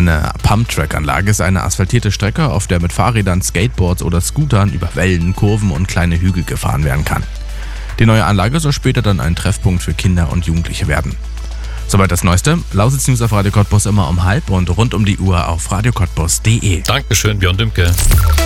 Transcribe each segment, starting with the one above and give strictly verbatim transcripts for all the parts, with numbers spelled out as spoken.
Eine Pumptrack-Anlage ist eine asphaltierte Strecke, auf der mit Fahrrädern, Skateboards oder Scootern über Wellen, Kurven und kleine Hügel gefahren werden kann. Die neue Anlage soll später dann ein Treffpunkt für Kinder und Jugendliche werden. Soweit das Neueste. Lausitz News auf Radio Cottbus immer um halb und rund um die Uhr auf radio cottbus punkt de. Dankeschön, Björn Dümke.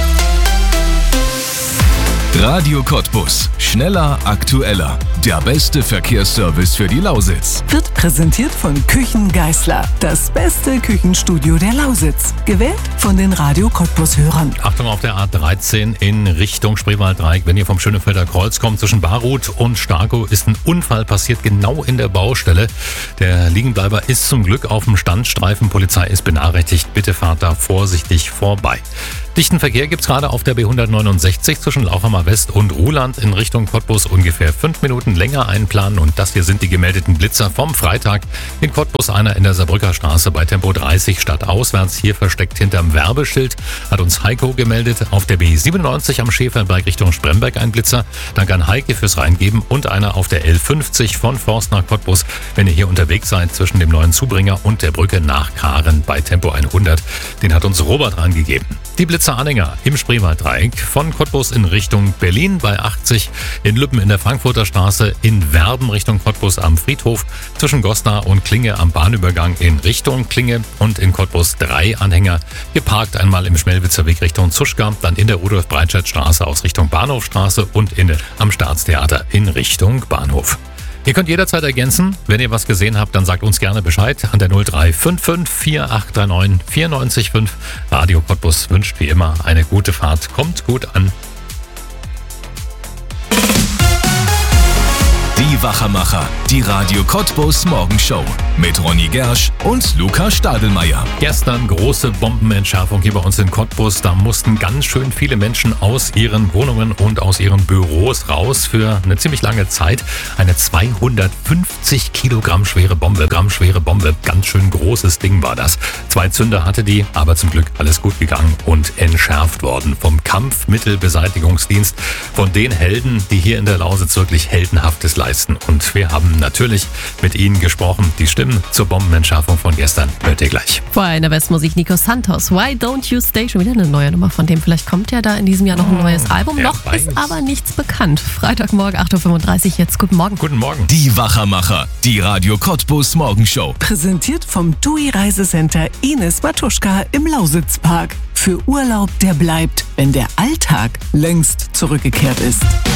Radio Cottbus. Schneller, aktueller. Der beste Verkehrsservice für die Lausitz. Wird präsentiert von Küchen Geisler. Das beste Küchenstudio der Lausitz. Gewählt von den Radio Cottbus-Hörern. Achtung auf der A dreizehn in Richtung Spreewalddreieck. Wenn ihr vom Schönefelder Kreuz kommt, zwischen Barut und Starkow ist ein Unfall passiert, genau in der Baustelle. Der Liegenbleiber ist zum Glück auf dem Standstreifen. Polizei ist benachrichtigt. Bitte fahrt da vorsichtig vorbei. Dichten Verkehr gibt's gerade auf der B hundertneunundsechzig zwischen Lauchhammer West und Ruhland in Richtung Cottbus. Ungefähr fünf Minuten länger einplanen. Und das hier sind die gemeldeten Blitzer vom Freitag. In Cottbus einer in der Saarbrücker Straße bei Tempo dreißig stadtauswärts. Hier versteckt hinterm Werbeschild, hat uns Heiko gemeldet. Auf der B siebenundneunzig am Schäferberg Richtung Spremberg ein Blitzer. Danke an Heike fürs Reingeben. Und einer auf der L fünfzig von Forst nach Cottbus. Wenn ihr hier unterwegs seid zwischen dem neuen Zubringer und der Brücke nach Karen bei Tempo hundert. Den hat uns Robert reingegeben. Die Blitzer-Anhänger im Spreewalddreieck von Cottbus in Richtung Berlin bei achtzig, in Lübben in der Frankfurter Straße, in Werben Richtung Cottbus am Friedhof, zwischen Goslar und Klinge am Bahnübergang in Richtung Klinge und in Cottbus drei Anhänger, geparkt einmal im Schmelwitzer Weg Richtung Zuschka, dann in der Rudolf-Breitscheid-Straße aus Richtung Bahnhofstraße und in der, am Staatstheater in Richtung Bahnhof. Ihr könnt jederzeit ergänzen. Wenn ihr was gesehen habt, dann sagt uns gerne Bescheid an der null drei fünf fünf vier acht drei neun vier neun fünf. Radio Cottbus wünscht wie immer eine gute Fahrt. Kommt gut an. Die Wachermacher, die Radio Cottbus Morgenshow mit Ronny Gersch und Luca Stadelmeier. Gestern große Bombenentschärfung hier bei uns in Cottbus. Da mussten ganz schön viele Menschen aus ihren Wohnungen und aus ihren Büros raus für eine ziemlich lange Zeit. Eine zweihundertfünfzig Kilogramm schwere Bombe, Gramm schwere Bombe. Ganz schön großes Ding war das. Zwei Zünder hatte die, aber zum Glück alles gut gegangen und entschärft worden vom Kampfmittelbeseitigungsdienst, von den Helden, die hier in der Lausitz wirklich Heldenhaftes leisten. Und wir haben natürlich mit Ihnen gesprochen. Die Stimmen zur Bombenentschärfung von gestern hört ihr gleich. Vorher in der Westmusik Nico Santos. Why Don't You Stay? Schon wieder eine neue Nummer von dem. Vielleicht kommt ja da in diesem Jahr noch ein neues Album. Noch ist aber nichts bekannt. Freitagmorgen acht Uhr fünfunddreißig jetzt. Guten Morgen. Guten Morgen. Die Wachermacher, die Radio Cottbus Morgenshow. Präsentiert vom T U I Reisecenter Ines Matuschka im Lausitzpark. Für Urlaub, der bleibt, wenn der Alltag längst zurückgekehrt ist.